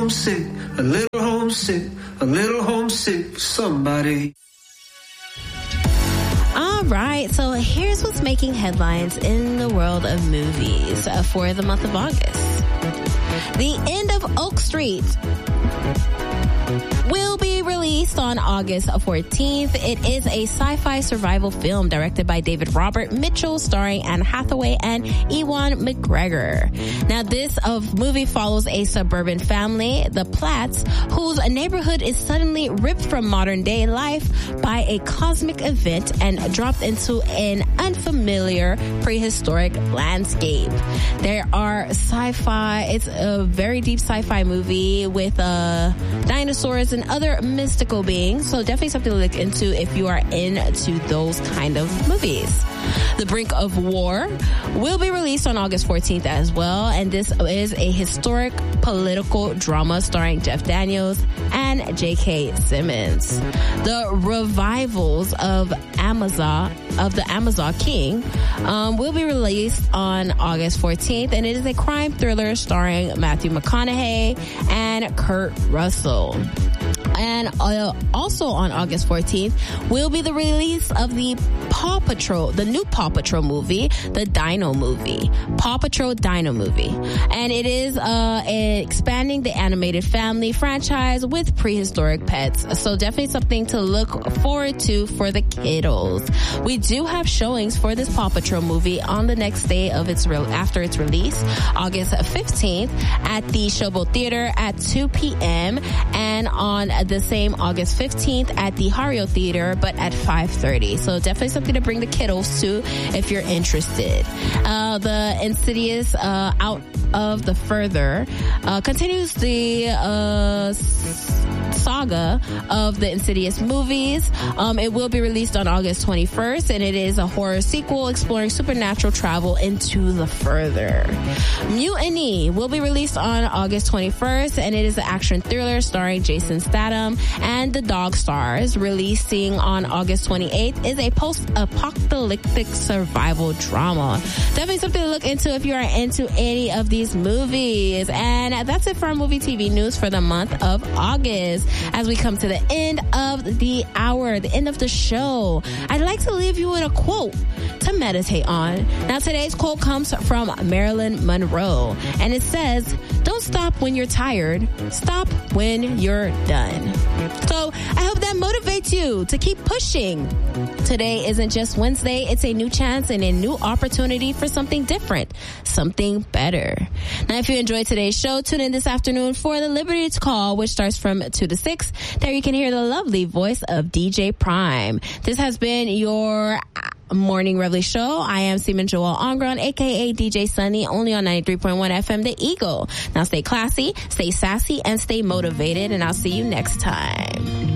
homesick, a little homesick, a little homesick for somebody. All right, so here's what's making headlines in the world of movies for the month of August. The End of Oak Street will be released on August 14th. It is a sci-fi survival film directed by David Robert Mitchell, starring Anne Hathaway and Ewan McGregor. Now, this movie follows a suburban family, the Platts, whose neighborhood is suddenly ripped from modern-day life by a cosmic event and dropped into an unfamiliar prehistoric landscape. There are it's a very deep sci-fi movie with dinosaurs and other mystical beings, so definitely something to look into if you are into those kind of movies. The Brink of War will be released on August 14th as well, and this is a historic political drama starring Jeff Daniels and J.K. Simmons. The revivals of the Amazon King will be released on August 14th, and it is a crime thriller starring Matthew McConaughey and Kurt Russell. And also on August 14th will be the release of the Paw Patrol, the new Paw Patrol movie, the Dino movie, Paw Patrol Dino movie. And it is expanding the animated family franchise with prehistoric pets. So definitely something to look forward to for the kiddos. We do have showings for this Paw Patrol movie on the next day of after its release, August 15th at the Showboat Theater at 2 p.m. and on the same August 15th at the Hario Theater, but at 5:30. So definitely something to bring the kiddos to if you're interested. The Insidious Out of the Further continues the saga of the Insidious movies. It will be released on August 21st, and it is a horror sequel exploring supernatural travel into the further. Mutiny will be released on August 21st, and it is an action thriller starring Jason Statham and the Dog Stars. Releasing on August 28th is a post-apocalyptic survival drama. Definitely something to look into if you are into any of these movies. And that's it for our movie TV news for the month of August. As we come to the end of the hour, the end of the show, I'd like to leave you with a quote to meditate on. Now, today's quote comes from Marilyn Monroe, and it says, "Don't stop when you're tired. Stop when you're done." So I hope that motivates you to keep pushing. Today isn't just Wednesday. It's a new chance and a new opportunity for something different, something better. Now, if you enjoyed today's show, tune in this afternoon for the Liberty Call, which starts from 2 to 6. There you can hear the lovely voice of DJ Prime. This has been your Morning Reveille Show. I am Seaman Joel Ongron, aka DJ Sunny, only on 93.1 FM, The Eagle. Now stay classy, stay sassy, and stay motivated, and I'll see you next time.